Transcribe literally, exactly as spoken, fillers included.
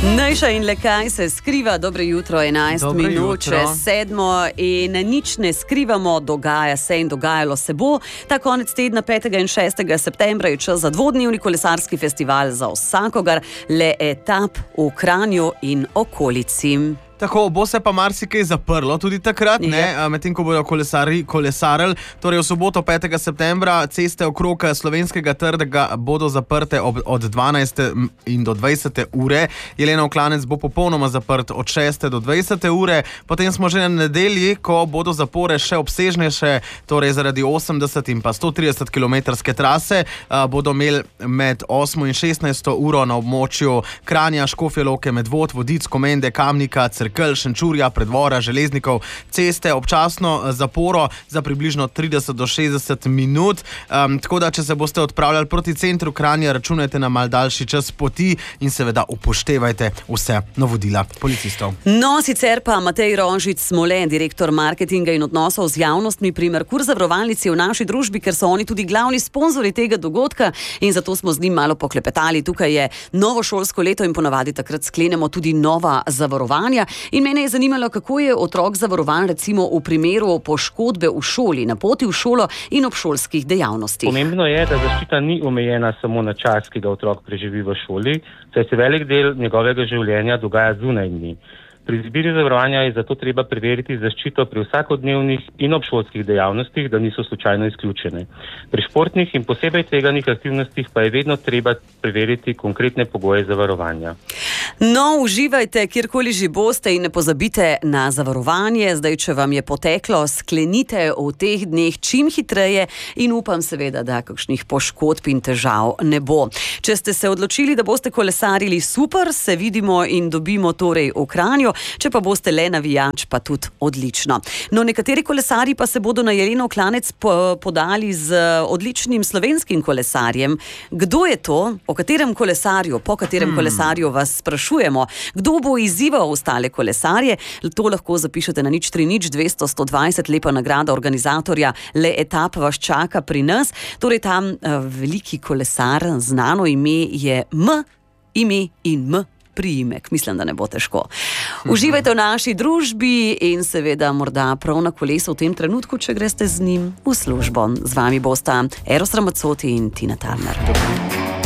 Najša in le kaj se skriva, dobro jutro, enajst Dobro minut, jutro. čez sedmo in nič ne skrivamo, dogaja se in dogajalo se bo. Ta konec tedna petega in šestega septembra je čas za dvodnevni kolesarski festival za vsakogar, le etap v Kranju in okolici. Tako, bo se pa marsikaj zaprlo tudi takrat, ne, medtem ko bodo kolesari kolesarili. Torej v soboto petega septembra ceste okrog Slovenskega trga bodo zaprte ob, od dvanajste in do dvajsete ure. Jelenov klanec bo popolnoma zaprt od šeste do dvajsete ure. Potem smo že na nedelji, ko bodo zapore še obsežnejše, torej zaradi osemdeset in pa sto trideset kilometrske trase, a, bodo imeli med osmo in šestnajsto uro na območju Kranja, Škofje Loke, Medvod, Vodic, Komende, Kamnika, Cerkelj, Šenčurja, Predvora, Železnikov, ceste občasno zaporo za približno trideset do šestdeset minut. Um, tako da, če se boste odpravljali proti centru Kranja, računajte na mal daljši čas poti in seveda upoštevajte vse navodila policistov. No, sicer pa Matej Rožič Smole, direktor marketinga in odnosov z javnostmi pri Merkur zavarovalnici v naši družbi, ker so oni tudi glavni sponzorji tega dogodka in zato smo z njim malo poklepetali. Tukaj je novo šolsko leto in ponavadi takrat sklenemo tudi nova zavarovanja. In mene je zanimalo, kako je otrok zavarovan recimo v primeru poškodbe v šoli, na poti v šolo in ob šolskih dejavnostih. Pomembno je, da zaščita ni omejena samo na čas, ki ga otrok preživi v šoli, saj se velik del njegovega življenja dogaja zunaj njih. Pri izbiri zavarovanja je zato treba preveriti zaščito pri vsakodnevnih in obšolskih dejavnostih, da niso slučajno izključene. Pri športnih in posebej tveganih aktivnostih pa je vedno treba preveriti konkretne pogoje zavarovanja. No, uživajte, kjerkoli že boste in ne pozabite na zavarovanje. Zdaj, če vam je poteklo, sklenite v teh dneh čim hitreje in upam seveda, da kakšnih poškodb in težav ne bo. Če ste se odločili, da boste kolesarili, super, se vidimo in dobimo torej v Kranju. Če pa boste le navijač, pa tudi odlično. No, nekateri kolesarji pa se bodo na Jelenov klanec po- podali z odličnim slovenskim kolesarjem. Kdo je to? O katerem kolesarju, po katerem hmm. kolesarju vas sprašujemo? Kdo bo izzival ostale kolesarje? To lahko zapišete na nič tri nič dvesto sto dvajset, lepa nagrada organizatorja, le etap vas čaka pri nas. Torej tam uh, veliki kolesar, znano ime je M, ime in M. Priimek. Mislim, da ne bo težko. Uživajte v naši družbi in seveda morda prav na kolesu v tem trenutku, če greste z njim v službo. Z vami bosta Eros Ramazzotti in Tina Turner.